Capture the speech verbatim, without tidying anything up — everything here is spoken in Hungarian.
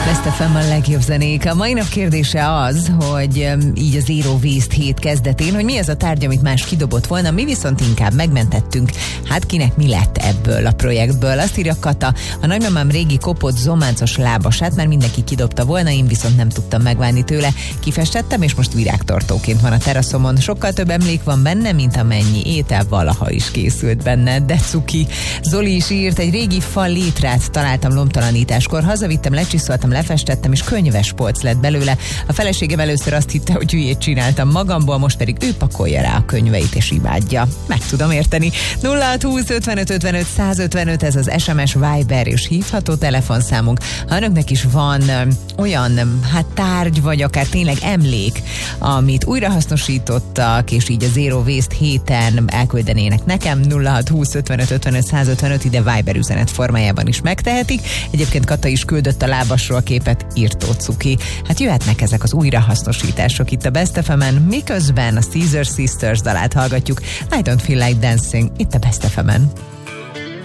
Best ef em a legjobb zenék. A mai nap kérdése az, hogy így a Zero Waste hét kezdetén, hogy mi az a tárgy, amit más kidobott volna, mi viszont inkább megmentettünk. Hát kinek mi lett ebből a projektből? Azt írja Kata, a nagymamám régi kopott zománcos lábasát már mindenki kidobta volna, én viszont nem tudtam megválni tőle. Kifestettem, és most virágtartóként van a teraszomon. Sokkal több emlék van benne, mint amennyi étel valaha is készült benne. De cuki. Zoli is írt, egy régi fal létrát találtam lomtalanításkor, hazavittem, lecsiszoltam, lefestettem, és könyves polc lett belőle. A feleségem először azt hitte, hogy hülyét csináltam magamból, most pedig ő pakolja rá a könyveit és imádja. Meg tudom érteni. nulla hat húsz ötvenöt ötvenöt százötvenöt, ez az es em es, Viber és hívható telefonszámunk. Ha önöknek is van olyan hát tárgy, vagy akár tényleg emlék, amit újrahasznosítottak, és így a Zero Waste héten elküldenének nekem, nulla hat húsz ötvenöt ötvenöt százötvenöt, ide Viber üzenet formájában is megtehetik. Egyébként Kata is küldött a lábasról képet, írtó cuki. Hát jöhetnek ezek az újrahasznosítások itt a Best ef emen, miközben a Caesar Sisters dalát hallgatjuk. I don't feel like dancing, itt a Best ef emen.